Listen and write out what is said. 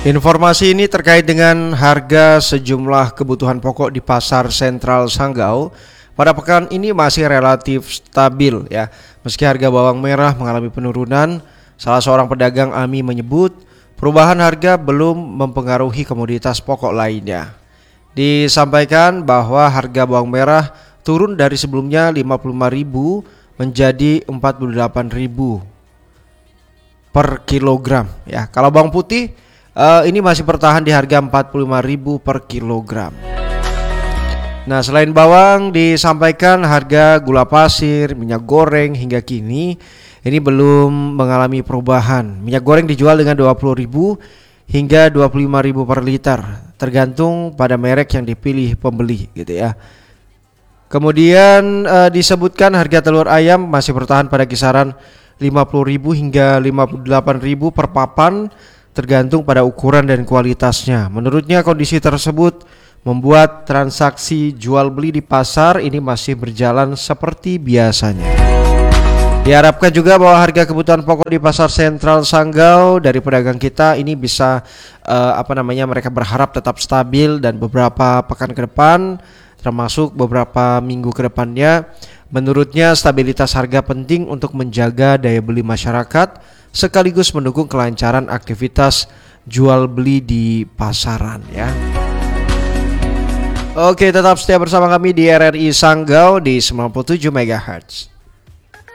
Informasi ini terkait dengan harga sejumlah kebutuhan pokok di Pasar Sentral Sanggau. Pada pekan ini masih relatif stabil ya. Meski harga bawang merah mengalami penurunan, salah seorang pedagang AMI menyebut perubahan harga belum mempengaruhi komoditas pokok lainnya. Disampaikan bahwa harga bawang merah turun dari sebelumnya 55.000 menjadi 48.000 per kilogram ya. Kalau bawang putih ini masih bertahan di harga 45.000 per kilogram. Nah, selain bawang disampaikan harga gula pasir, minyak goreng hingga kini ini belum mengalami perubahan. Minyak goreng dijual dengan 20.000 hingga 25.000 per liter, tergantung pada merek yang dipilih pembeli gitu ya. Kemudian disebutkan harga telur ayam masih bertahan pada kisaran 50.000 hingga 58.000 per papan, tergantung pada ukuran dan kualitasnya. Menurutnya kondisi tersebut membuat transaksi jual beli di pasar ini masih berjalan seperti biasanya. Diharapkan juga bahwa harga kebutuhan pokok di Pasar Sentral Sanggau dari pedagang kita ini bisa mereka berharap tetap stabil dan beberapa pekan ke depan, termasuk beberapa minggu ke depannya, menurutnya stabilitas harga penting untuk menjaga daya beli masyarakat sekaligus mendukung kelancaran aktivitas jual beli di pasaran ya. Oke, tetap setia bersama kami di RRI Sanggau di 97 MHz.